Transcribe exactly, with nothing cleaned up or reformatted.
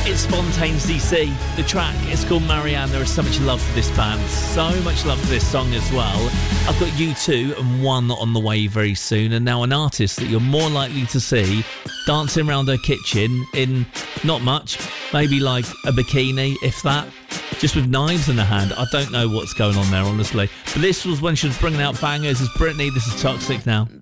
It's Spontane's D C. The track is called Marianne. There is so much love for this band, so much love for this song as well. I've got U two and One on the way very soon, and now an artist that you're more likely to see dancing around her kitchen in not much, maybe like a bikini, if that, just with knives in her hand. I don't know what's going on there, honestly. But this was when she was bringing out bangers. It's Britney. This is Toxic now.